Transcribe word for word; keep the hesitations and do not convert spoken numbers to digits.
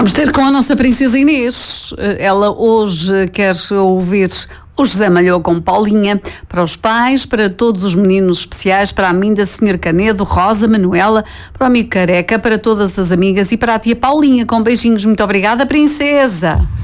Vamos ter com a nossa princesa Inês. Ela hoje quer ouvir o José Malhou com Paulinha, para os pais, para todos os meninos especiais, para a Minda, senhor Canedo, Rosa, Manuela, para o amigo Careca, para todas as amigas e para a tia Paulinha, com beijinhos. Muito obrigada, princesa.